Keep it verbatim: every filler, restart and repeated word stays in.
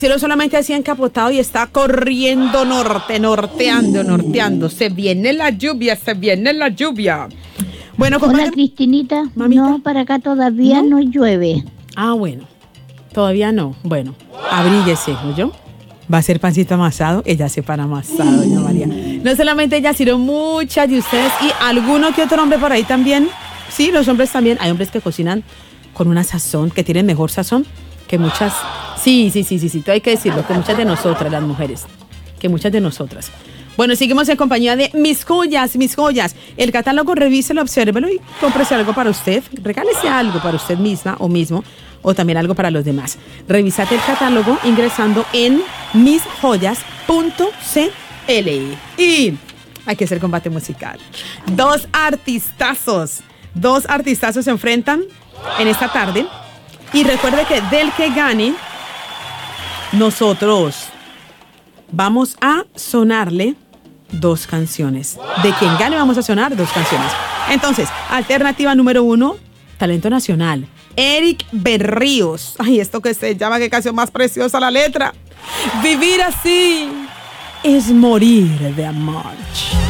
cielo solamente así encapotado y está corriendo norte, norteando, norteando. Se viene la lluvia, se viene la lluvia. Bueno, Hola, compadre. Cristinita. Mamita. No, para acá todavía ¿No? no, llueve. Ah, bueno. Todavía no. Bueno, abríguese, ¿oyó? Va a ser pancito amasado. Ella se para amasado, doña María. No solamente ella, sino muchas de ustedes y alguno que otro hombre por ahí también. Sí, los hombres también. Hay hombres que cocinan con una sazón, que tienen mejor sazón que muchas. Sí, sí, sí, sí, sí. Todo hay que decirlo, que muchas de nosotras, las mujeres. Que muchas de nosotras. Bueno, seguimos en compañía de Mis Joyas, Mis Joyas. El catálogo, revíselo, obsérvelo y cómprese algo para usted. Regálese algo para usted misma o mismo, o también algo para los demás. Revísate el catálogo ingresando en mis joyas punto c l. Y hay que hacer combate musical. Dos artistazos, dos artistazos se enfrentan en esta tarde. Y recuerde que del que gane, nosotros vamos a sonarle dos canciones. De quien gane vamos a sonar dos canciones. Entonces, alternativa número uno, talento nacional. Eric Berríos. Ay, esto que se llama, qué canción más preciosa la letra. Vivir así es morir de amor.